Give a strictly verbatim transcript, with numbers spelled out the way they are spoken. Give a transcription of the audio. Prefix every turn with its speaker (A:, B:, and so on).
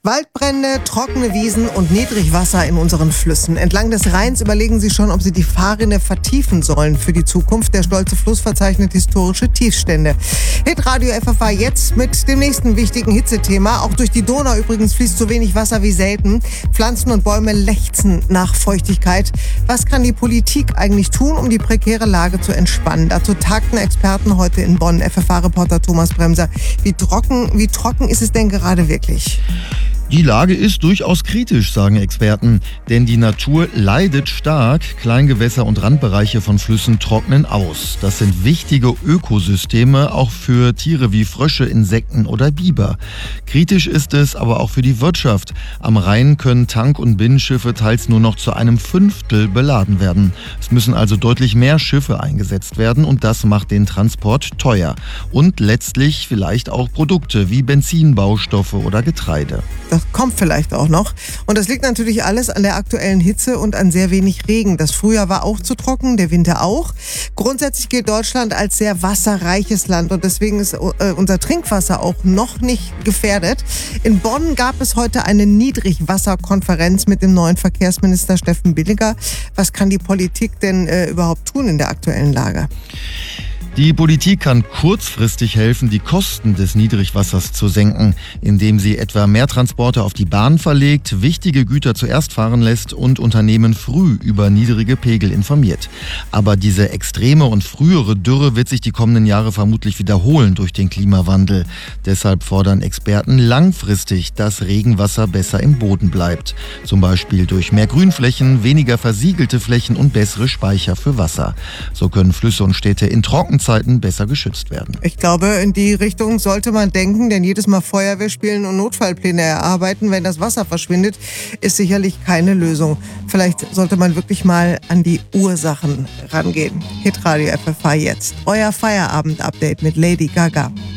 A: Waldbrände, trockene Wiesen und Niedrigwasser in unseren Flüssen. Entlang des Rheins überlegen sie schon, ob sie die Fahrrinne vertiefen sollen für die Zukunft. Der stolze Fluss verzeichnet historische Tiefstände. Hitradio F F A jetzt mit dem nächsten wichtigen Hitzethema. Auch durch die Donau übrigens fließt so wenig Wasser wie selten. Pflanzen und Bäume lechzen nach Feuchtigkeit. Was kann die Politik eigentlich tun, um die prekäre Lage zu entspannen? Dazu tagten Experten heute in Bonn. F F A-Reporter Thomas Bremser. Wie trocken, wie trocken ist es denn gerade wirklich?
B: Die Lage ist durchaus kritisch, sagen Experten, denn die Natur leidet stark. Kleingewässer und Randbereiche von Flüssen trocknen aus. Das sind wichtige Ökosysteme, auch für Tiere wie Frösche, Insekten oder Biber. Kritisch ist es aber auch für die Wirtschaft. Am Rhein können Tank- und Binnenschiffe teils nur noch zu einem Fünftel beladen werden. Es müssen also deutlich mehr Schiffe eingesetzt werden und das macht den Transport teuer. Und letztlich vielleicht auch Produkte wie Benzinbaustoffe oder Getreide.
A: Das kommt vielleicht auch noch. Und das liegt natürlich alles an der aktuellen Hitze und an sehr wenig Regen. Das Frühjahr war auch zu trocken, der Winter auch. Grundsätzlich gilt Deutschland als sehr wasserreiches Land und deswegen ist äh, unser Trinkwasser auch noch nicht gefährdet. In Bonn gab es heute eine Niedrigwasserkonferenz mit dem neuen Verkehrsminister Steffen Billiger. Was kann die Politik denn äh, überhaupt tun in der aktuellen Lage?
B: Die Politik kann kurzfristig helfen, die Kosten des Niedrigwassers zu senken, indem sie etwa mehr Transporte auf die Bahn verlegt, wichtige Güter zuerst fahren lässt und Unternehmen früh über niedrige Pegel informiert. Aber diese extreme und frühere Dürre wird sich die kommenden Jahre vermutlich wiederholen durch den Klimawandel. Deshalb fordern Experten langfristig, dass Regenwasser besser im Boden bleibt. Zum Beispiel durch mehr Grünflächen, weniger versiegelte Flächen und bessere Speicher für Wasser. So können Flüsse und Städte in Trockenzeiten besser geschützt werden.
A: Ich glaube, in die Richtung sollte man denken, denn jedes Mal Feuerwehr spielen und Notfallpläne erarbeiten, wenn das Wasser verschwindet, ist sicherlich keine Lösung. Vielleicht sollte man wirklich mal an die Ursachen rangehen. Hitradio F F A jetzt. Euer Feierabend-Update mit Lady Gaga.